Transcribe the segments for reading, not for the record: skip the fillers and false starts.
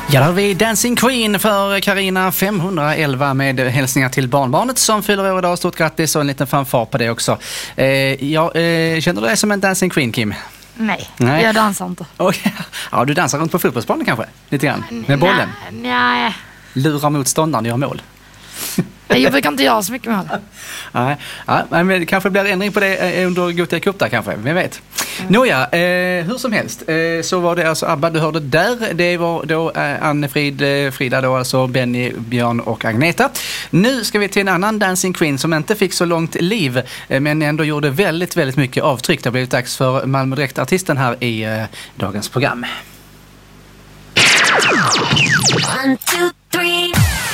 Ja, då har vi Dancing Queen för Carina 511 med hälsningar till barnbarnet som fyller år idag. Stort grattis och en liten fanfar på det också. Känner du dig som en Dancing Queen, Kim? Nej, jag dansar inte. Okay. Ja, du dansar runt på fotbollsplanen kanske? Lite grann, med bollen? Nej. Lurar motståndaren, gör mål. Jag brukar inte göra så mycket mål. Nej, men det kanske blir ändring på det under Gothia Cup där kanske, vem vet. Nåja, hur som helst så var det alltså ABBA du hörde där. Det var då Anne-Frid, Frida då, alltså Benny, Björn och Agneta. Nu ska vi till en annan Dancing Queen som inte fick så långt liv men ändå gjorde väldigt, väldigt mycket avtryck. Det har blivit dags för Malmö Direkt-artisten här i dagens program. 1, 2, 3.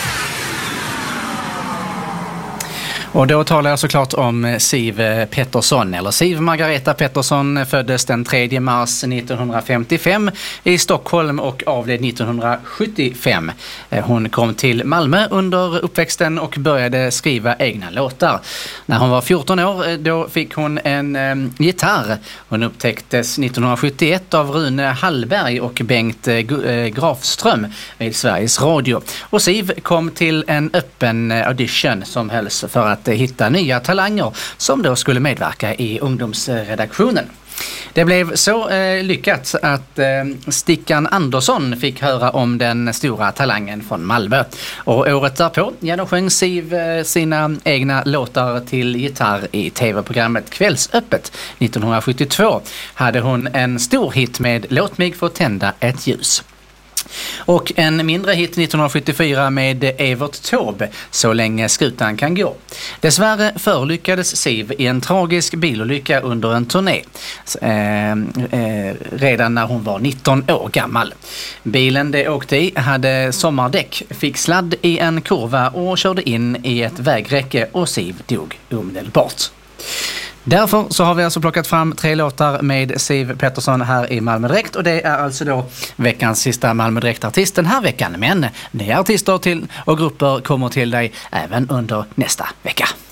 Och då talar jag såklart om Siw Pettersson, eller Siw Margareta Pettersson, föddes den 3 mars 1955 i Stockholm och avled 1975. Hon kom till Malmö under uppväxten och började skriva egna låtar. När hon var 14 år då fick hon en gitarr. Hon upptäcktes 1971 av Rune Hallberg och Bengt Grafström vid Sveriges Radio. Och Siw kom till en öppen audition som hölls för att hitta nya talanger som då skulle medverka i ungdomsredaktionen. Det blev så lyckat att Stickan Andersson fick höra om den stora talangen från Malmö. Och året därpå, då sjöng Siw sina egna låtar till gitarr i tv-programmet Kvällsöppet. 1972 hade hon en stor hit med Låt mig få tända ett ljus. Och en mindre hit 1974 med Evert Taube, Så länge skutan kan gå. Dessvärre förolyckades Siw i en tragisk bilolycka under en turné redan när hon var 19 år gammal. Bilen det åkte i hade sommardäck, fick sladd i en kurva och körde in i ett vägräcke och Siw dog omedelbart. Därför så har vi alltså plockat fram 3 låtar med Siw Pettersson här i Malmö Direkt, och det är alltså då veckans sista Malmö Direkt-artist den här veckan. Men nya artister och grupper kommer till dig även under nästa vecka.